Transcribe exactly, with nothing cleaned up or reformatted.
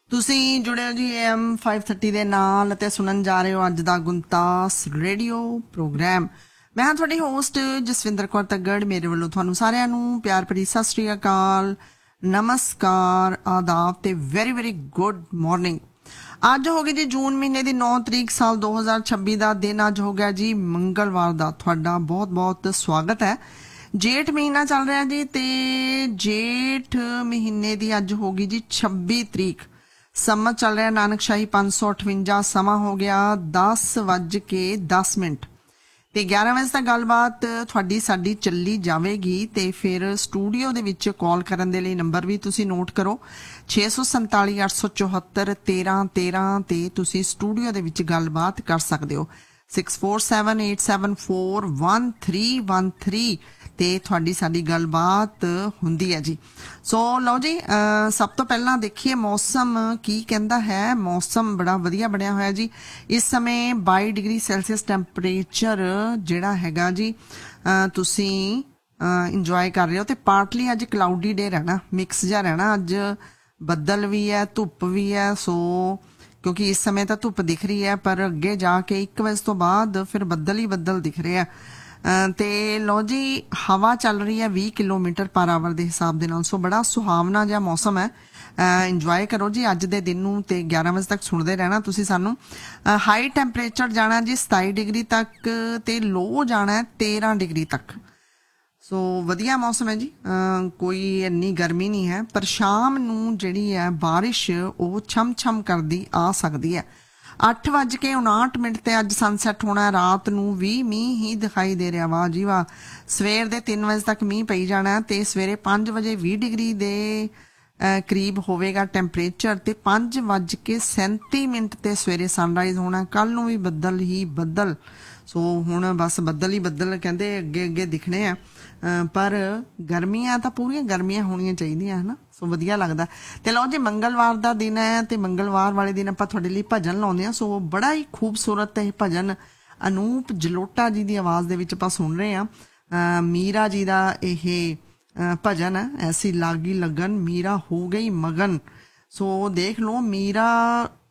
ਤੁਸੀਂ ਜੁੜੇ ਹੋ ਜੀ ਐਮ ਫਾਈਵ ਥਰਟੀ ਦੇ ਨਾਲ ਅਤੇ ਸੁਣਨ ਜਾ ਰਹੇ ਹੋ ਅੱਜ ਦਾ ਗੁੰਤਾਸ ਰੇਡੀਓ ਪ੍ਰੋਗਰਾਮ। ਮੈਂ ਹਾਂ ਤੁਹਾਡੀ ਹੋਸਟ ਜਸਵਿੰਦਰ ਕੌਰ ਤੱਗੜ। ਮੇਰੇ ਵੱਲੋਂ ਤੁਹਾਨੂੰ ਸਾਰਿਆਂ ਨੂੰ ਪਿਆਰ ਭਰੀ ਸਤਿ ਸ੍ਰੀ ਅਕਾਲ, ਨਮਸਕਾਰ, ਆਦਾਬ ਤੇ ਵੈਰੀ ਵੈਰੀ ਗੁੱਡ ਮਾਰਨਿੰਗ। ਅੱਜ ਹੋ ਗਈ ਜੀ ਜੂਨ ਮਹੀਨੇ ਦੀ ਨੌ ਤਰੀਕ ਸਾਲ ਦੋ ਹਜ਼ਾਰ ਛੱਬੀ ਦਾ ਦਿਨ। ਅੱਜ ਹੋ ਗਿਆ ਜੀ ਮੰਗਲਵਾਰ ਦਾ। ਤੁਹਾਡਾ ਬਹੁਤ ਬਹੁਤ ਸਵਾਗਤ ਹੈ। ਜੇਠ ਮਹੀਨਾ ਚੱਲ ਰਿਹਾ ਜੀ ਤੇ ਜੇਠ ਮਹੀਨੇ ਦੀ ਅੱਜ ਹੋ ਗਈ ਜੀ ਛੱਬੀ ਤਰੀਕ। ਸਮਾਂ ਚੱਲ ਰਿਹਾ ਨਾਨਕਸ਼ਾਹੀ ਪੰਜ ਸੌ ਅਠਵੰਜਾ। ਸਮਾਂ ਹੋ ਗਿਆ ਦਸ ਵੱਜ ਕੇ ਦਸ ਮਿੰਟ ਤੇ ਗਿਆਰਾਂ ਵਜੇ ਤੱਕ ਗੱਲਬਾਤ ਤੁਹਾਡੀ ਸਾਡੀ ਚੱਲੀ ਜਾਵੇਗੀ। ਤੇ ਫਿਰ ਸਟੂਡੀਓ ਦੇ ਵਿੱਚ ਕਾਲ ਕਰਨ ਦੇ ਲਈ ਨੰਬਰ ਵੀ ਤੁਸੀਂ ਨੋਟ ਕਰੋ, ਛੇ ਸੌ ਸੰਤਾਲੀ ਅੱਠ ਸੌ ਚੌਹੱਤਰ ਤੇਰਾਂ ਤੇਰਾਂ ਤੇ ਤੁਸੀਂ ਸਟੂਡੀਓ ਦੇ ਵਿੱਚ ਗੱਲਬਾਤ ਕਰ ਸਕਦੇ ਹੋ। Six four seven eight seven four one three one three ਤੇ ਤੁਹਾਡੀ ਸਾਡੀ ਗੱਲਬਾਤ ਹੁੰਦੀ ਹੈ ਜੀ। ਸੋ ਲਓ ਜੀ, ਸਭ ਤੋਂ ਪਹਿਲਾਂ ਦੇਖੀਏ ਮੌਸਮ ਕੀ ਕਹਿੰਦਾ ਹੈ। ਮੌਸਮ ਬੜਾ ਵਧੀਆ ਬਣਿਆ ਹੋਇਆ ਜੀ। ਇਸ ਸਮੇਂ ਬਾਈ ਡਿਗਰੀ ਸੈਲਸੀਅਸ ਟੈਂਪਰੇਚਰ ਜਿਹੜਾ ਹੈਗਾ ਜੀ ਤੁਸੀਂ ਇੰਜੋਏ ਕਰ ਰਹੇ ਹੋ। ਤੇ ਪਾਰਟਲੀ ਅੱਜ ਕਲਾਊਡੀ ਡੇ ਰਹਿਣਾ, ਮਿਕਸ ਜਿਹਾ ਰਹਿਣਾ। ਅੱਜ ਬੱਦਲ ਵੀ ਹੈ, ਧੁੱਪ ਵੀ ਹੈ। ਸੋ ਕਿਉਂਕਿ ਇਸ ਸਮੇਂ ਤਾਂ ਧੁੱਪ ਦਿਖ ਰਹੀ ਹੈ, ਪਰ ਅੱਗੇ ਜਾ ਕੇ ਇੱਕ ਵਜੇ ਤੋਂ ਬਾਅਦ ਫਿਰ ਬੱਦਲ ਹੀ ਬੱਦਲ ਦਿਖ ਰਹੇ ਆ। ਤੇ ਲੋ ਜੀ, ਹਵਾ ਚੱਲ ਰਹੀ ਹੈ ਵੀਹ ਕਿਲੋਮੀਟਰ ਪਰ ਆਵਰ ਦੇ ਹਿਸਾਬ ਦੇ ਨਾਲ। ਸੋ ਬੜਾ ਸੁਹਾਵਣਾ ਜਿਹਾ ਮੌਸਮ ਹੈ। ਇੰਜੋਏ ਕਰੋ ਜੀ ਅੱਜ ਦੇ ਦਿਨ ਨੂੰ ਤੇ ਗਿਆਰਾਂ ਵਜੇ ਤੱਕ ਸੁਣਦੇ ਰਹਿਣਾ ਤੁਸੀਂ ਸਾਨੂੰ। ਹਾਈ ਟੈਂਪਰੇਚਰ ਜਾਣਾ ਜੀ ਸਤਾਈ ਡਿਗਰੀ ਤੱਕ ਤੇ ਲੋ ਜਾਣਾ ਤੇਰਾਂ ਡਿਗਰੀ ਤੱਕ। ਸੋ ਵਧੀਆ ਮੌਸਮ ਹੈ ਜੀ, ਕੋਈ ਇੰਨੀ ਗਰਮੀ ਨਹੀਂ ਹੈ। ਪਰ ਸ਼ਾਮ ਨੂੰ ਜਿਹੜੀ ਹੈ ਬਾਰਿਸ਼ ਉਹ ਛਮ ਛਮ ਕਰਦੀ ਆ ਸਕਦੀ ਹੈ। ਅੱਠ ਵੱਜ ਕੇ ਉਣਾਹਠ ਮਿੰਟ ਤੇ ਅੱਜ ਸਨਸੈਟ ਹੋਣਾ। ਰਾਤ ਨੂੰ ਵੀ ਮੀਂਹ ਹੀ ਦਿਖਾਈ ਦੇ ਰਿਹਾ। ਵਾਹ ਜੀ ਵਾਹ। ਸਵੇਰ ਦੇ ਤਿੰਨ ਵਜੇ ਤੱਕ ਮੀਂਹ ਪਈ ਜਾਣਾ ਤੇ ਸਵੇਰੇ ਪੰਜ ਵਜੇ ਵੀਹ ਡਿਗਰੀ ਦੇ ਕਰੀਬ ਹੋਵੇਗਾ ਟੈਂਪਰੇਚਰ ਤੇ ਪੰਜ ਵੱਜ ਕੇ ਸੈਂਤੀ ਮਿੰਟ ਤੇ ਸਵੇਰੇ ਸਨਰਾਈਜ਼ ਹੋਣਾ। ਕੱਲ ਨੂੰ ਵੀ ਬੱਦਲ ਹੀ ਬੱਦਲ। ਸੋ ਹੁਣ ਬਸ ਬੱਦਲ ਹੀ ਬੱਦਲ ਕਹਿੰਦੇ ਅੱਗੇ ਅੱਗੇ ਦਿਖਣੇ ਆ। ਪਰ ਗਰਮੀਆਂ ਤਾਂ ਪੂਰੀਆਂ ਗਰਮੀਆਂ ਹੋਣੀਆਂ ਚਾਹੀਦੀਆਂ ਹਨਾ। ਸੋ ਵਧੀਆ ਲੱਗਦਾ। ਤੇ ਲਓ ਜੀ, ਮੰਗਲਵਾਰ ਦਾ ਦਿਨ ਹੈ ਤੇ ਮੰਗਲਵਾਰ ਵਾਲੇ ਦਿਨ ਆਪਾਂ ਤੁਹਾਡੇ ਲਈ ਭਜਨ ਲਾਉਂਦੇ ਹਾਂ। ਸੋ ਬੜਾ ਹੀ ਖੂਬਸੂਰਤ ਇਹ ਭਜਨ ਅਨੂਪ ਜਲੋਟਾ ਜੀ ਦੀ ਆਵਾਜ਼ ਦੇ ਵਿੱਚ ਆਪਾਂ ਸੁਣ ਰਹੇ ਹਾਂ। ਮੀਰਾ ਜੀ ਦਾ ਇਹ ਭਜਨ ਹੈ, ਐਸੀ ਲਾਗੀ ਲਗਨ ਮੀਰਾ ਹੋ ਗਈ ਮਗਨ। ਸੋ ਦੇਖ ਲਓ, ਮੀਰਾ